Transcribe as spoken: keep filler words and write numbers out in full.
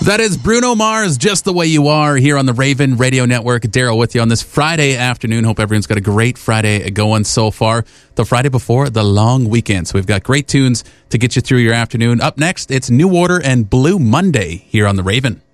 That is Bruno Mars, Just the Way You Are, here on the Raven Radio Network. Daryl with you on this Friday afternoon. Hope everyone's got a great Friday going so far. The Friday before the long weekend. So we've got great tunes to get you through your afternoon. Up next, it's New Order and Blue Monday here on the Raven.